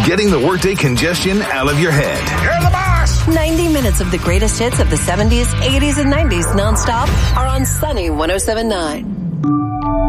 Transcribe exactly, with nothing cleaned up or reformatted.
getting the workday congestion out of your head. You're the boss! ninety minutes of the greatest hits of the seventies, eighties, and nineties nonstop are on Sunny one oh seven point nine.